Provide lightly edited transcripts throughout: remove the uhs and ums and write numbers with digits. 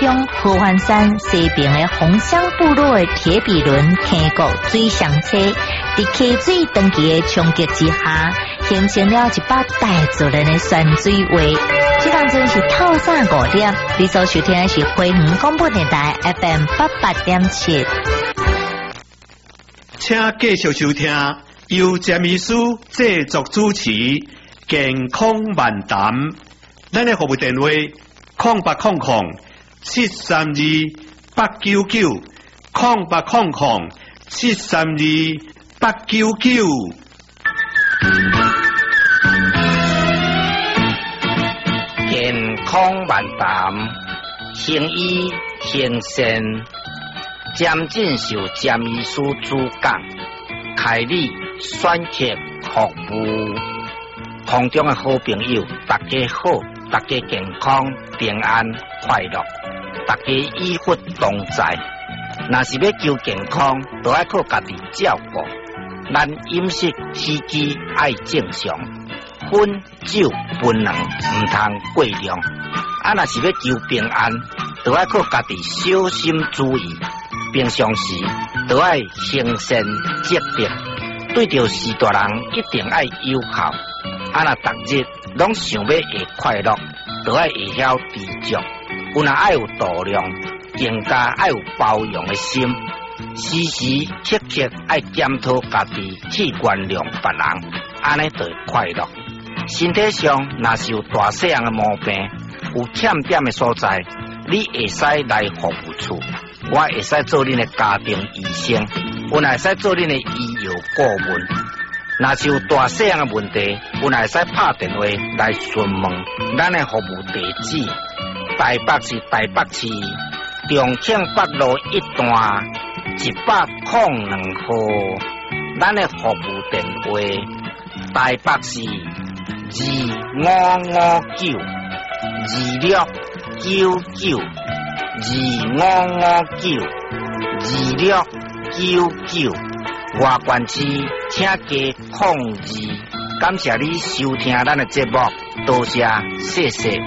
中合欢山西边的红乡部落的铁皮轮坑谷水上车，在溪水长期的冲击之下，形成了一把大自然的山水画。这当阵是透早5点，你所收听的是花园广播电台 FM 88.7。 请继续收听由詹医师制作主持健康漫谈。咱的服务电话0800-732-899 0800-732-899。 健康漫谈，行医行善，渐进受詹医师主讲，开立选择服务。空中的好朋友，大家好，大家健康平安快乐，大家医福同在。若是要求健康，都要靠家己照顾。咱饮食起居爱正常，烟酒槟榔唔通过量。若是要求平安，都要靠家己小心注意。平常时都要行善积德，对着事大人一定要友好。若逐日拢想要会快乐，都要会晓知足。有若爱有度量，更加爱有包容的心。时时刻刻爱检讨家己去原谅别人，安尼就会快乐。身体上若是有大细样的毛病，有欠点的所在，你会使来服务处，我会使做恁的家庭医生，我会使做恁的医药顾问。若是有大细样的问题，我会使拍电话来询问咱的服务地址：台北市台北市重庆北路1段102號。咱的服務電話：台北市2559，2559，2559，外縣市請加02。感謝你收聽咱的節目，多謝，謝謝。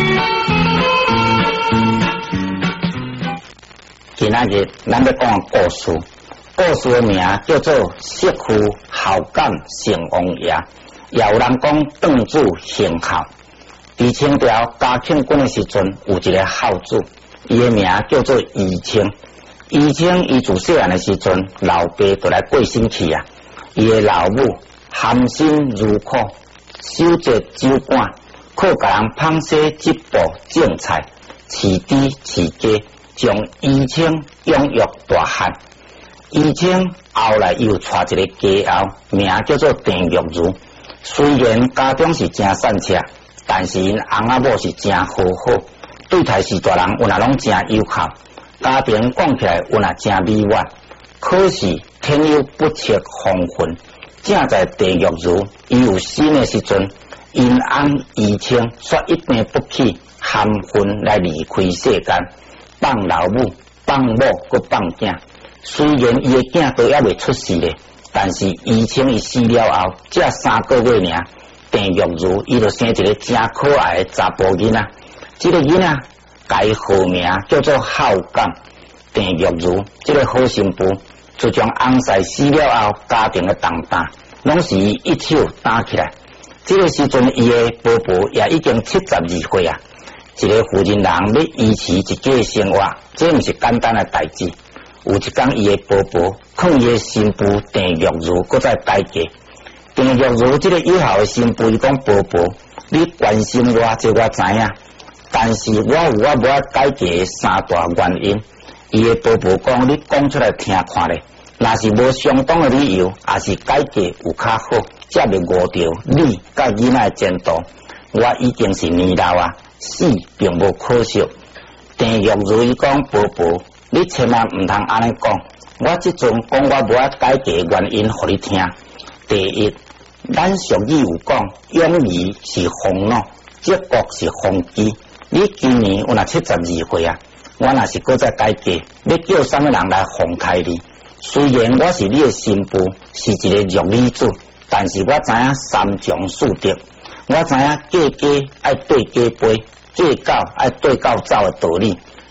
今仔日咱要講故事，故事的名叫做《媳婦孝感成王爺》，也有人講鄧子行孝。在清朝嘉慶君的時陣，有一個孝子，伊的名叫做宜清。宜清伊自細漢的時陣，老爸就來過身去啊。伊的老母含辛茹苦，守節酒館，靠甲人芳洗織布種菜，飼豬飼雞。將宜清養育大漢，宜清後來又娶一個家後，名叫做鄭玉如。雖然家中是真善車，但是因翁仔某是真好好，對待事大人有那攏真友好，家庭講起來有那真美滿。可是天有不測風雲，正在鄭玉如伊有生的時陣，因翁宜清卻一病不起，含恨來離開世間。放老母、放某，佮放囝。雖然伊的囝都還未出世咧，但是宜清伊死了後，只3個月爾，鄭玉如伊就生一個真可愛的查甫囡仔。這個囡仔改號名叫做孝感。鄭玉如這個好媳婦，自從翁婿死了後，家庭的重擔，攏是伊一手擔起來。這個時陣，伊的婆婆也已經72歲啊。一個婦人人要維持一家的生活，這唔是簡單的代志。有一天，伊的婆婆勸伊的新婦鄭玉如擱再改嫁。鄭玉如這個以後的新婦，伊講婆婆，你關心我，這我知影，但是我有我無愛改嫁的3大原因。伊的婆婆講，你講出來聽看咧，若是無相當的理由，也是改嫁有較好，才袂誤着你甲囡仔的前途。我已經是年老啊。死並無可惜。鄭玉如伊講婆婆，你千萬唔通安尼講。我即陣講我無愛改嫁原因，互你聽。第一，咱俗語有講，養兒是風浪，積國是風機。你今年有若72歲啊，我若是擱再改嫁，要叫啥物人來奉開你？雖然我是你的新婦，是一個玉女子，但是我知影三從四德。我知影嫁家愛對家陪，嫁狗愛對狗走的道理。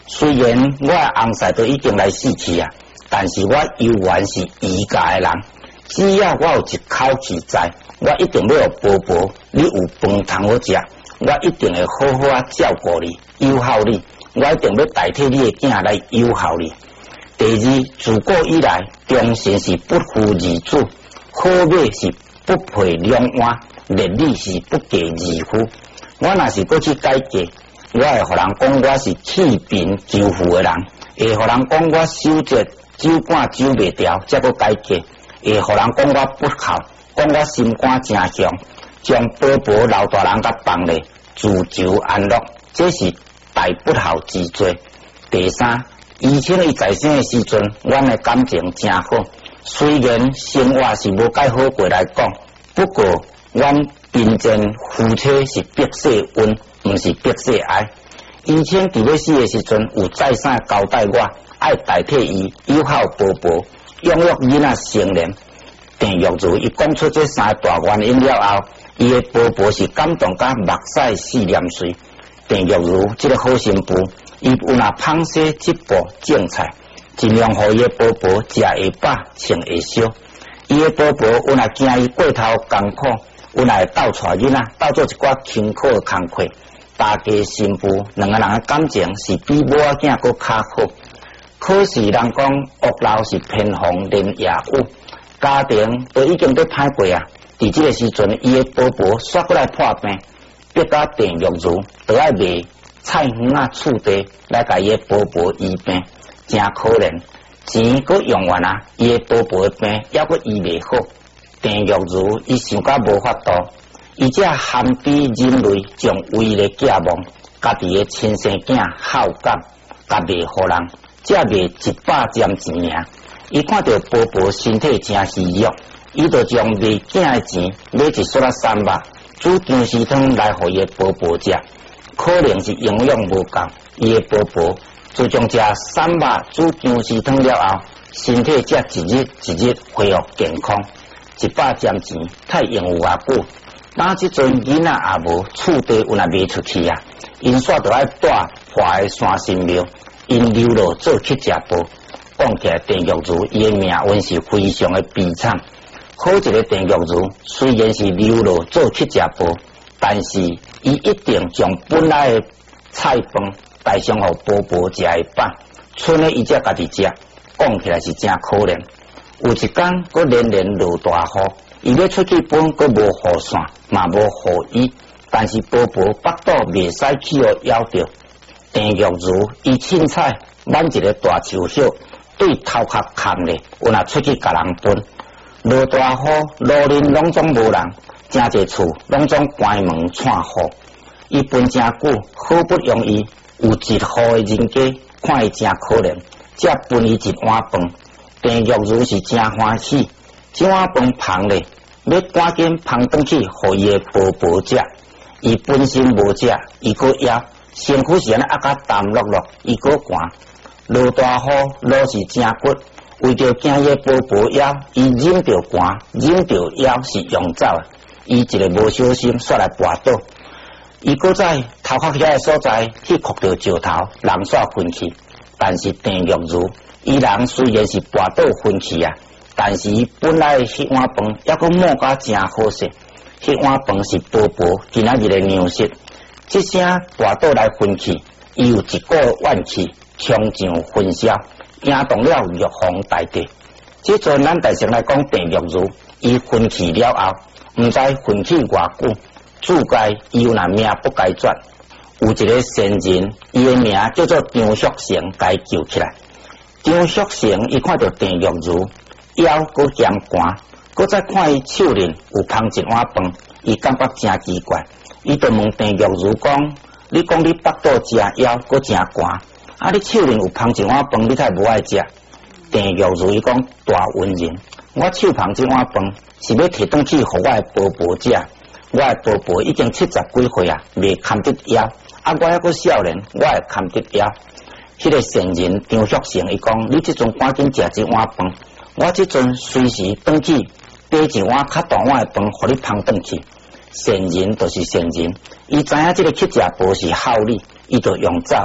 虽然我翁婿都已经来死去啊，但是我犹原是宜家的人。只要我有一口气在，我一定要婆婆你有饭通好食，我一定会好好照顾你，友好你。我一定要代替你的囝来友好你。第二，自古以来，忠臣是不负儿子，好马是不配两碗，烈女是不嫁儿夫。我若是过去改革，我会互人讲我是弃贫求富的人，会互人讲我守节酒馆酒袂掉，才搁改革，会互人讲我不孝，讲我心肝真强，将婆婆老大人甲放咧，自求安乐，这是大不孝之罪。第三，以前伊在生的时阵，阮的感情真好，虽然生活是无介好过来讲，不过阮真正夫妻是白色恩，毋是白色爱。以前伫要死的时阵，有再三交代我，爱代替伊友好婆婆，养育囡仔成年。郑玉如伊讲出这三大原因了后，伊的婆婆是感动甲目屎四念水。郑玉如这个好媳妇，伊有若芳洗一步种菜，尽量互伊的婆婆食会饱，穿会烧。伊的婆婆有若惊伊过头艰苦，有若会斗带囡仔，斗做一寡辛苦的工课。大家媳妇两个人的感情是比母仔囝搁较好。可是人讲屋漏是偏逢连夜雨，家庭都已经在歹过啊。伫这个时阵，伊的婆婆煞过来破病，逼到郑玉如都要卖菜园啊、厝地来甲伊的婆婆医病，真可怜。钱搁用完啊，伊的婆婆的病还搁医袂好。郑玉如伊想甲无法度，伊只含悲忍泪，将唯一的寄望，家己的亲生囝孝感，甲卖互人，只卖100占钱尔。伊看到婆婆身体真虚弱，伊就将卖囝的钱买一束3肉，煮姜丝汤来互伊的婆婆食。可能是营养无够，伊的婆婆自从食3肉煮姜丝汤了后，身体才一日一日恢复健康。100占钱太用有偌久，当即阵囡仔也无，厝地有若卖出去啊，因煞着爱带花的山神庙，因流落做乞食婆。讲起来，郑玉如伊的命运是非常的悲惨。好一个郑玉如，虽然是流落做乞食婆，但是伊一定将本来的菜饭带上互婆婆食会饱，剩的伊才家己食。讲起来是真可怜。有一天，佮连连落大雨，伊要出去本，佮无雨伞，嘛无雨衣，但是婆婆腹肚袂使去互枵着。郑玉如伊凊彩挽一个大树叶，对头壳砍咧，有若出去甲人分。落大雨，路林拢总无人，真侪厝拢总关门串户。伊分真久，好不容易有一户的人家，看伊真可怜，才分伊一碗饭。郑玉如是真欢喜，这碗饭芳咧，要赶紧芳转去，互伊的婆婆食。伊本身无食，伊搁枵，身躯是安尼压甲淡落落，伊搁寒。落大雨，路是真骨，为着惊伊的婆婆枵，伊忍着寒，忍着枵是用走的。伊一个无小心，煞来跋倒。伊搁在头壳遐个所在去哭着石头，人煞昏去。但是郑玉如，伊人虽然是跋倒昏去啊，但是伊本来迄碗饭还搁抹甲真好势。迄碗饭是婆婆今仔日的粮食。这声跋倒来昏去，伊有一股怨气，冲上焚烧，惊动了玉皇大帝。这阵咱大先来讲郑玉如，伊昏去了后，毋知昏去偌久，自该伊有若命不该绝。有一个仙人，伊的名叫做张旭成，该救起来。张旭成伊看到郑玉如腰搁嫌寒，搁再看伊手里有捧一碗饭，伊感觉真奇怪。伊就问郑玉如讲：你讲你腹肚真枵，搁真寒，啊你手里有捧一碗饭，你才无爱食？郑玉如伊讲：大恩人，我手捧这碗饭是要摕转去互我的婆婆食。我的婆婆已经70几岁啊，未堪得枵。啊，我还阁少年，我会堪得枵。迄个仙人张旭成伊讲：你这阵赶紧食这碗饭，我这阵随时转去买一碗较大碗的饭，互你捧转去。仙人就是仙人，伊知影这个乞食婆是孝女，伊就用走，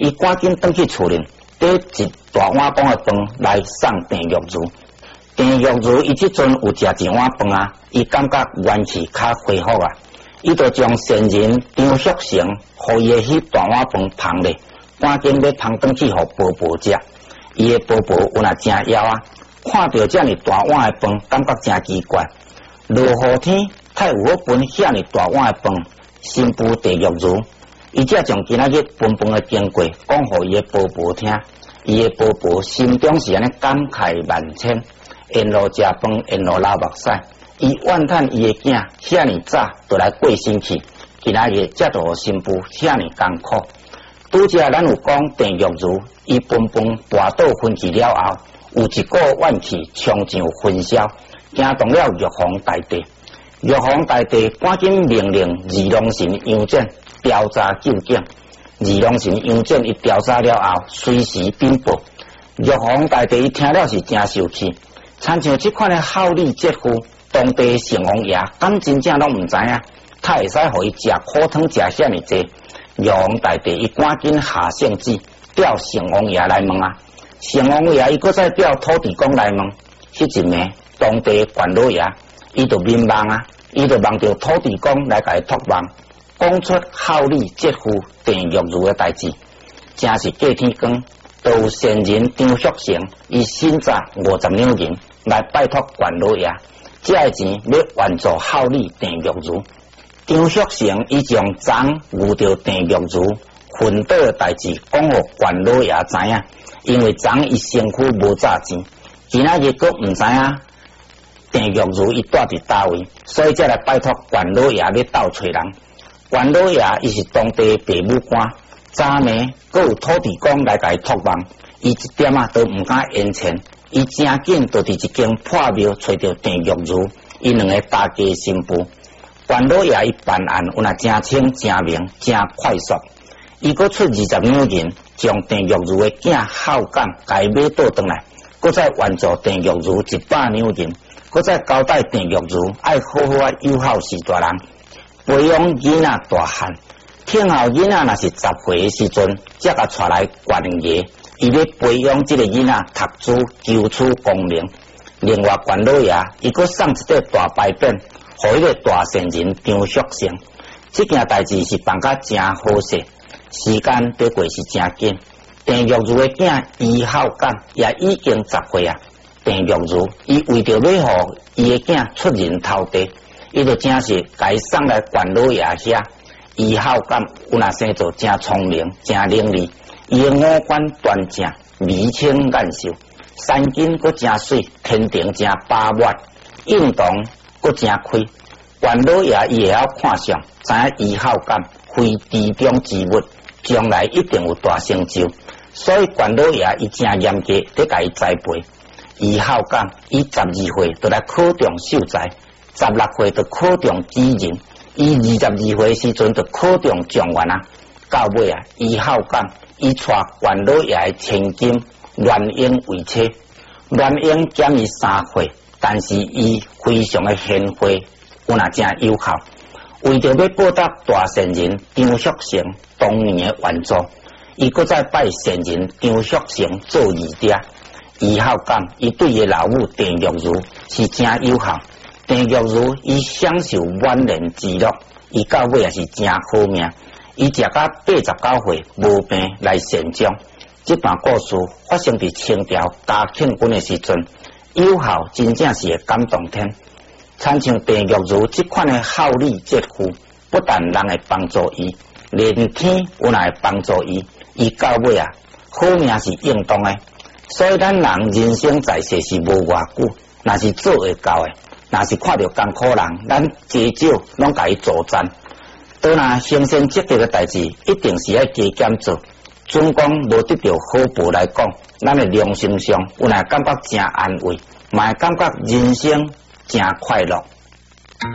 伊赶紧转去厝里，拿一大碗公的饭来送郑玉如。郑玉如伊即阵有食一碗饭啊，伊感觉元气较恢复啊，伊就将先人张旭成互伊的迄大碗饭捧咧，赶紧要捧转去互婆婆食。伊的婆婆有若真枵啊，看到遮尔大碗的饭，感觉真奇怪。落雨天，太有好分遐尔大碗的饭，新妇郑玉如，伊才将今仔日分饭的经过讲互伊的婆婆听。伊的婆婆心中是安尼感慨万千，沿路食饭，沿路流目屎。伊怨叹伊的囝遐尔早就来过身去，今仔日才互新妇遐尔艰苦。拄则咱有讲郑玉如，伊分饭跋倒昏去了后，有一股怨气冲上云霄，惊动了玉皇大帝。玉皇大帝赶紧命令二龙神杨戬调查究竟。二龙神杨戬伊调查了后，随时禀报。玉皇大帝伊听了是真受气，参像即款的孝利节妇，当地城隍爷敢真正拢毋知影，他会使互伊食苦汤食遐尼济。玉皇大帝伊赶紧下圣旨，调城隍爷来问啊。城隍爷伊搁再调土地公来问，迄一暝当地官老爷伊就面望啊，伊就望着土地公来甲伊托梦，讲出孝利节妇郑玉如的代志。正是过天光，就有先人张旭成伊新扎50两银来拜托官老爷，这个钱要援助孝利郑玉如。张旭成伊将昨遇到郑玉如昏倒的代志讲互官老爷知影，因为昨伊身躯无炸钱，今仔日阁毋知影郑玉如伊住伫叨位，所以才来拜托官老爷要斗找人。官老爷伊是当地父母官，昨暝阁有土地公来甲伊托梦，伊一点啊都毋敢言钱，伊真紧就伫一间破庙找到郑玉如，伊两个大家新妇。官老爷伊办案有若真清真明真快速，伊阁出20两银，将郑玉如的囝孝感甲伊买倒转来，阁再援助郑玉如100两银，阁再交代郑玉如爱好好啊友好是大人，培养囡仔大汉。听后囡仔若是10岁的时阵，才甲带来官爷，伊要培养这个囡仔读书求取功名。另外，官老爷伊阁送一块大牌匾，互迄个大善人张旭成。这件代志是办甲真好势，时间对过是真紧。郑玉如的囝伊孝感也已经10岁啊。郑玉如伊为着要互伊的囝出人头地，伊就真是甲伊送来官老爷遐。伊孝感有若生做真聪明真伶俐，伊的五官端正眉清眼秀，三筋阁真水，天庭真饱满，应当阁真开。官老爷伊会晓看相，知影伊孝感非池中之物，将来一定有大成就，所以官老爷伊真严格咧甲伊栽培。伊孝感伊12岁就来考中秀才，16岁就考中举人，伊22岁时阵就考中状元啊。到尾啊，伊孝感伊娶官老爷的千金阮英为妻。阮英减伊3岁，但是伊非常的贤惠，有若真友好。为着要报答大善人张旭成当年的援助，伊搁再拜善人张旭成做二爹。伊孝感伊对伊老母郑玉如是真友好。郑玉如伊享受晚年之乐，伊到尾也是真好命。伊食到89岁无病来善终。这段故事发生伫清朝嘉庆君的时阵，友好真正是会感动天。参像郑玉如这款的孝利节妇，不但人会帮助伊，连天有若会帮助伊。伊到尾啊，好命是应当的。所以咱人人生在世是无偌久，若是做会到的，若是看到艰苦人，咱至少拢甲伊助赞。倒若先生积极的代志，一定是要加减做。准讲无得到好报来讲，咱的良心上有若感觉真安慰，嘛会感觉人生真快乐。